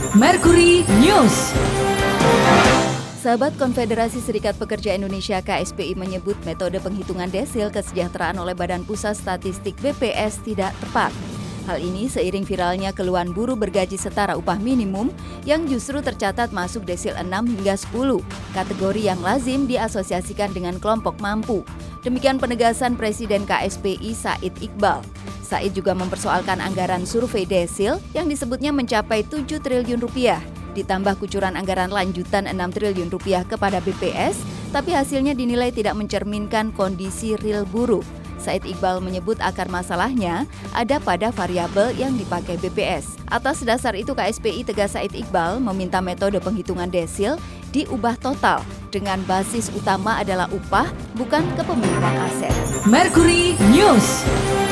Mercury News. Sahabat Konfederasi Serikat Pekerja Indonesia KSPI menyebut metode penghitungan desil kesejahteraan oleh Badan Pusat Statistik BPS tidak tepat. Hal ini seiring viralnya keluhan buruh bergaji setara upah minimum yang justru tercatat masuk desil 6 hingga 10, kategori yang lazim diasosiasikan dengan kelompok mampu. Demikian penegasan Presiden KSPI Said Iqbal. Said juga mempersoalkan anggaran survei desil yang disebutnya mencapai 7 triliun rupiah, ditambah kucuran anggaran lanjutan 6 triliun rupiah kepada BPS, tapi hasilnya dinilai tidak mencerminkan kondisi real buruh. Said Iqbal menyebut akar masalahnya ada pada variabel yang dipakai BPS. Atas dasar itu KSPI tegas Said Iqbal meminta metode penghitungan desil diubah total dengan basis utama adalah upah, bukan kepemilikan aset. Mercury News.